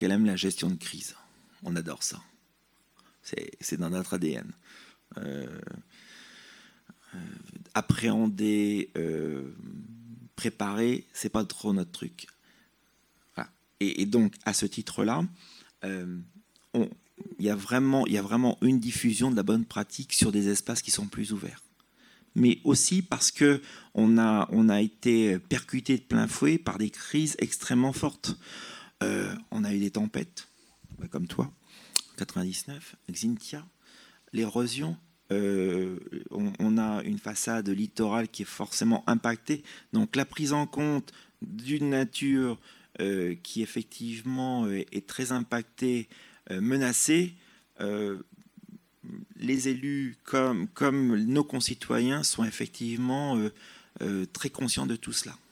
qu'elle aime la gestion de crise. On adore ça. C'est dans notre ADN. Appréhender, préparer, c'est pas trop notre truc. Voilà. Et donc, à ce titre-là, il y a vraiment une diffusion de la bonne pratique sur des espaces qui sont plus ouverts. Mais aussi parce qu'on a été percuté de plein fouet par des crises extrêmement fortes. On a eu des tempêtes, comme toi, 99, Xynthia, l'érosion. On a une façade littorale qui est forcément impactée. Donc la prise en compte d'une nature qui effectivement est très impactée, menacée, les élus comme nos concitoyens sont effectivement très conscients de tout cela.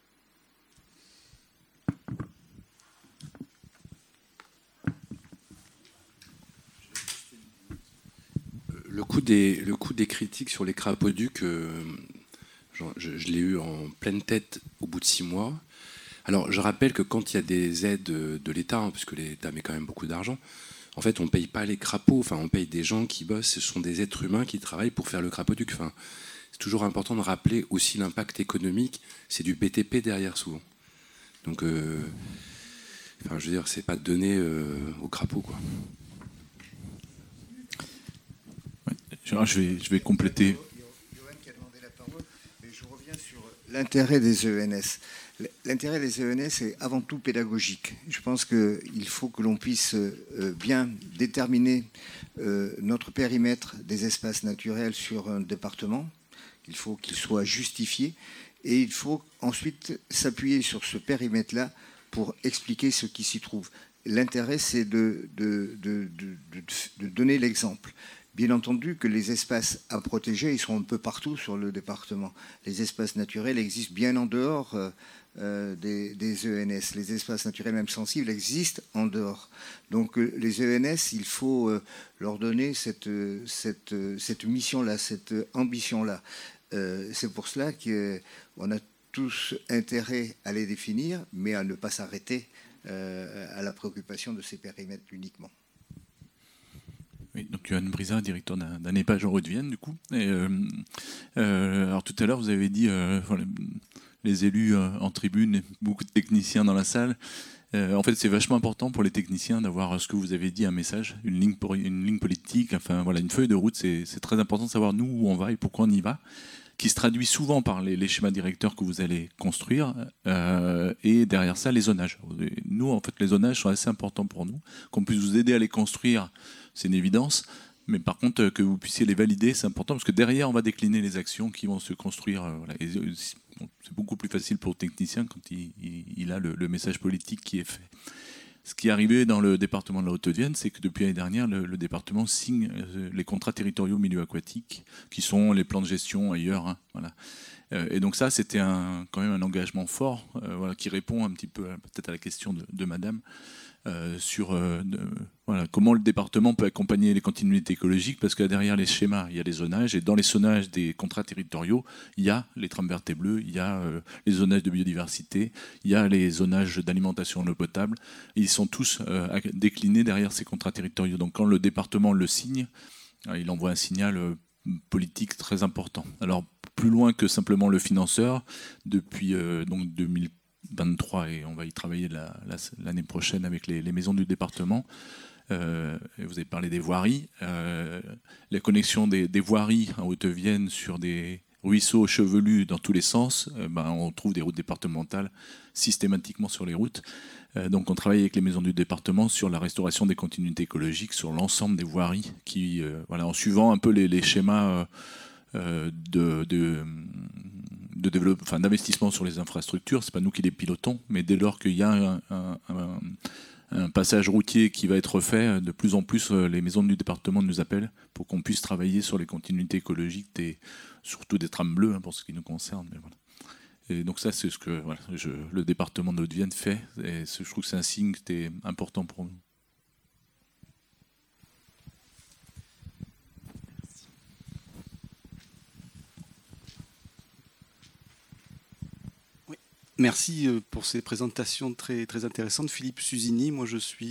Le coup des critiques sur les crapauducs, je l'ai eu en pleine tête au bout de 6 mois. Alors, je rappelle que quand il y a des aides de l'État, puisque l'État met quand même beaucoup d'argent, en fait, on ne paye pas les crapauds, enfin, on paye des gens qui bossent, ce sont des êtres humains qui travaillent pour faire le crapauduc. Enfin, c'est toujours important de rappeler aussi l'impact économique, c'est du BTP derrière souvent. Donc, enfin, je veux dire, c'est pas donné aux crapauds, quoi. Je vais compléter. Johan qui a demandé la parole, mais je reviens sur l'intérêt des ENS. L'intérêt des ENS est avant tout pédagogique. Je pense qu'il faut que l'on puisse bien déterminer notre périmètre des espaces naturels sur un département. Il faut qu'il soit justifié et il faut ensuite s'appuyer sur ce périmètre-là pour expliquer ce qui s'y trouve. L'intérêt, c'est de donner l'exemple. Bien entendu que les espaces à protéger, ils sont un peu partout sur le département. Les espaces naturels existent bien en dehors des ENS. Les espaces naturels, même sensibles, existent en dehors. Donc les ENS, il faut leur donner cette mission-là, cette ambition-là. C'est pour cela qu'on a tous intérêt à les définir, mais à ne pas s'arrêter à la préoccupation de ces périmètres uniquement. Oui, donc Johan Brisa, directeur d'un EHPAD en Haute-Vienne, du coup. Et, alors tout à l'heure, vous avez dit les élus en tribune, et beaucoup de techniciens dans la salle. En fait, c'est vachement important pour les techniciens d'avoir ce que vous avez dit, un message, une ligne politique, enfin voilà, une feuille de route. C'est très important de savoir nous où on va et pourquoi on y va, qui se traduit souvent par les schémas directeurs que vous allez construire, et derrière ça, les zonages. Nous, en fait, les zonages sont assez importants pour nous. Qu'on puisse vous aider à les construire, c'est une évidence, mais par contre, que vous puissiez les valider, c'est important, parce que derrière, on va décliner les actions qui vont se construire. Voilà. Et c'est beaucoup plus facile pour le technicien quand il a le message politique qui est fait. Ce qui est arrivé dans le département de la Haute-Vienne, c'est que depuis l'année dernière, le département signe les contrats territoriaux milieu aquatique, qui sont les plans de gestion ailleurs. Hein, voilà. Et donc ça, c'était quand même un engagement fort, voilà, qui répond un petit peu peut-être à la question de Madame, sur voilà, comment le département peut accompagner les continuités écologiques, parce que derrière les schémas, il y a les zonages, et dans les zonages des contrats territoriaux, il y a les trames vertes et bleues, il y a les zonages de biodiversité, il y a les zonages d'alimentation en eau potable. Ils sont tous déclinés derrière ces contrats territoriaux. Donc quand le département le signe, il envoie un signal politique très important. Alors plus loin que simplement le financeur, depuis donc 2023, et on va y travailler l'année prochaine avec les maisons du département. Vous avez parlé des voiries. La connexion des voiries en Haute-Vienne sur des ruisseaux chevelus dans tous les sens, on trouve des routes départementales systématiquement sur les routes. Donc on travaille avec les maisons du département sur la restauration des continuités écologiques sur l'ensemble des voiries, qui, voilà, en suivant un peu les schémas d'investissement sur les infrastructures. C'est pas nous qui les pilotons, mais dès lors qu'il y a un passage routier qui va être fait, de plus en plus les maisons du département nous appellent pour qu'on puisse travailler sur les continuités écologiques, surtout des trames bleues, hein, pour ce qui nous concerne. Mais voilà. Et donc ça, c'est ce que voilà, le département de Haute-Vienne fait, et je trouve que c'est un signe qui est important pour nous. Merci pour ces présentations très, très intéressantes. Philippe Susini, moi je suis